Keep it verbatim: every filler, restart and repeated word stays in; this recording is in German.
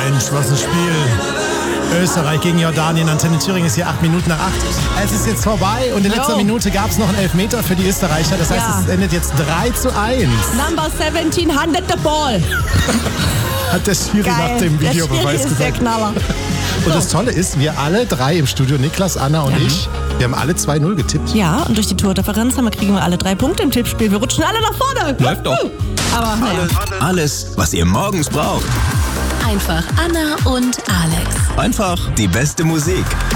Mensch, was ein Spiel. Österreich gegen Jordanien. Antenne Thüringen ist hier acht Minuten nach acht. Es ist jetzt vorbei und in letzter Jo. Minute gab es noch einen Elfmeter für die Österreicher. Das heißt, Ja. es endet jetzt drei zu eins. Number seventeen hundred the ball. Hat der Schiri Geil. nach dem Der Videobeweis Schiri ist der gesagt. Knaller. Und das Tolle ist, wir alle drei im Studio, Niklas, Anna und Ja. ich, wir haben alle zwei null getippt. Ja, und durch die Tordifferenz haben wir, kriegen wir alle drei Punkte im Tippspiel. Wir rutschen alle nach vorne. Läuft doch. Aber naja. Alles, was ihr morgens braucht. Einfach Anna und Alex. Einfach die beste Musik.